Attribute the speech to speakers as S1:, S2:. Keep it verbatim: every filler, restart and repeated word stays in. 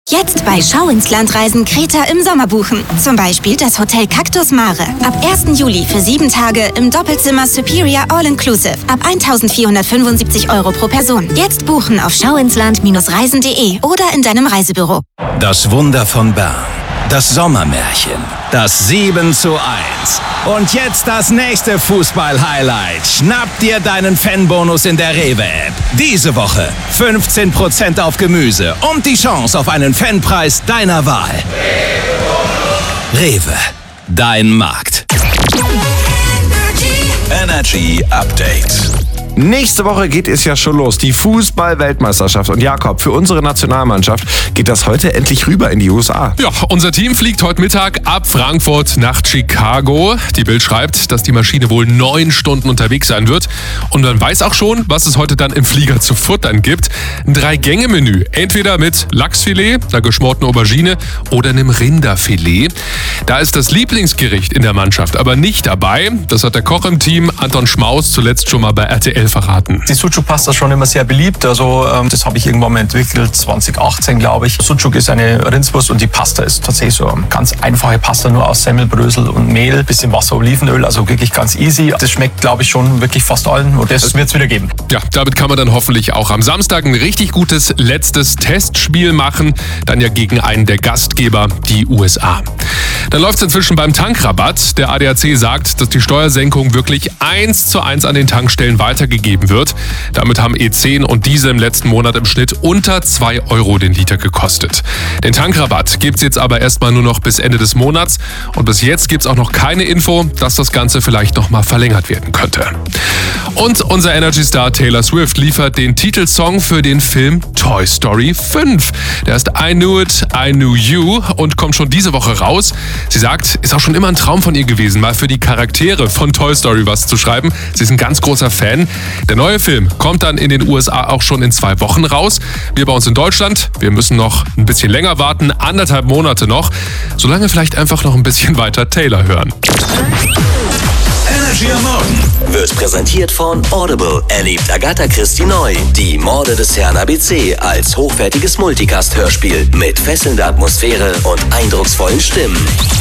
S1: Jetzt bei Schau ins Land Reisen Kreta im Sommer buchen. Zum Beispiel das Hotel Cactus Mare. Ab ersten Juli für sieben Tage im Doppelzimmer Superior All-Inclusive. Ab eintausendvierhundertfünfundsiebzig Euro pro Person. Jetzt buchen auf schauinsland Bindestrich reisen punkt de oder in deinem Reisebüro.
S2: Das Wunder von Bern. Das Sommermärchen. Das sieben zu eins. Und jetzt das nächste Fußball-Highlight. Schnapp dir deinen Fanbonus in der Rewe-App. Diese Woche fünfzehn Prozent auf Gemüse und die Chance auf einen Fanpreis deiner Wahl. Rewe, dein Markt. Energy Update.
S3: Nächste Woche geht es ja schon los, die Fußball-Weltmeisterschaft. Und Jakob, für unsere Nationalmannschaft geht das heute endlich rüber in die U S A.
S4: Ja, unser Team fliegt heute Mittag ab Frankfurt nach Chicago. Die Bild schreibt, dass die Maschine wohl neun Stunden unterwegs sein wird. Und man weiß auch schon, was es heute dann im Flieger zu futtern gibt. Ein Drei-Gänge-Menü. Entweder mit Lachsfilet, einer geschmorten Aubergine oder einem Rinderfilet. Da ist das Lieblingsgericht in der Mannschaft aber nicht dabei. Das hat der Koch im Team, Anton Schmaus, zuletzt schon mal bei R T L verraten.
S5: Die Sucuk-Pasta ist schon immer sehr beliebt. Also ähm, das habe ich irgendwann mal entwickelt, zwanzig achtzehn glaube ich. Sucuk ist eine Rindswurst und die Pasta ist tatsächlich so eine ganz einfache Pasta, nur aus Semmelbrösel und Mehl, bisschen Wasser, Olivenöl, also wirklich ganz easy. Das schmeckt, glaube ich, schon wirklich fast allen und das wird es wieder geben.
S4: Ja, damit kann man dann hoffentlich auch am Samstag ein richtig gutes letztes Testspiel machen. Dann ja gegen einen der Gastgeber, die U S A. Dann läuft es inzwischen beim Tankrabatt. Der A D A C sagt, dass die Steuersenkung wirklich eins zu eins an den Tankstellen weitergegeben wird. Damit haben E zehn und Diesel im letzten Monat im Schnitt unter zwei Euro den Liter gekostet. Den Tankrabatt gibt es jetzt aber erstmal nur noch bis Ende des Monats. Und bis jetzt gibt es auch noch keine Info, dass das Ganze vielleicht nochmal verlängert werden könnte. Und unser Energy-Star Taylor Swift liefert den Titelsong für den Film Toy Story fünf. Der heißt I Knew It, I Knew You und kommt schon diese Woche raus. Sie sagt, ist auch schon immer ein Traum von ihr gewesen, mal für die Charaktere von Toy Story was zu schreiben. Sie ist ein ganz großer Fan. Der neue Film kommt dann in den U S A auch schon in zwei Wochen raus. Wir bei uns in Deutschland, wir müssen noch ein bisschen länger warten, anderthalb Monate noch. Solange vielleicht einfach noch ein bisschen weiter Taylor hören.
S2: Energy am Morgen wird präsentiert von Audible. Erlebt Agatha Christie neu. Die Morde des Herrn A B C als hochwertiges Multicast-Hörspiel mit fesselnder Atmosphäre und eindrucksvollen Stimmen.